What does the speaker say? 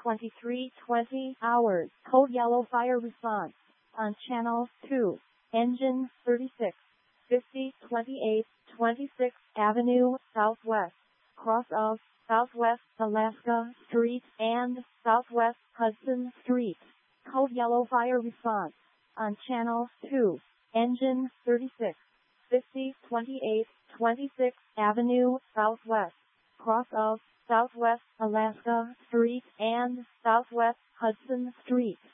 23:20 hours. Code yellow fire response on channel 2. Engine 36, 50 28 26th Avenue Southwest, cross of Southwest Alaska Street and Southwest Hudson Street. Code yellow fire response on channel 2. Engine 36, 50 28 26th Avenue Southwest, cross of Southwest Alaska Street and Southwest Hudson Street.